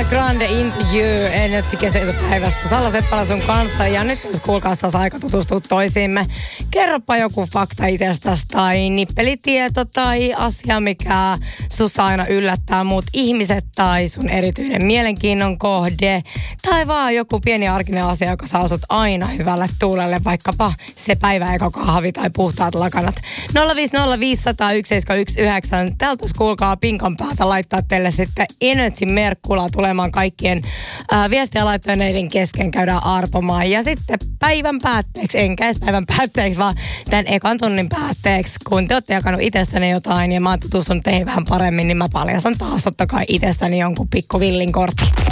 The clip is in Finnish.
Ariana Grande Into You, Energy kesäiltapäivässä Salla Seppälä sun kanssa. Ja nyt jos kuulkaas taas aika tutustua toisiimme. Kerropa joku fakta itsestäsi tai nippelitieto tai asia, mikä sussa aina yllättää muut ihmiset tai sun erityinen mielenkiinnon kohde. Tai vaan joku pieni arkinen asia, joka saa sut aina hyvälle tuulelle, vaikkapa se päivä eka kahvi tai puhtaat lakanat. 050501719. Täältä kuulkaa pinkan päältä laittaa teille sitten Energy Merkkula tulemaan kaikkien viestiä laittaneiden kesken, käydään arpomaan. Ja sitten päivän päätteeksi, enkä edes päivän päätteeksi, vaan tämän ekan tunnin päätteeksi, kun te olette jakanut itsestäni jotain ja mä oon tutustunut teihin vähän paremmin, niin mä paljastan taas totta kai itsestäni jonkun pikku villin kortin.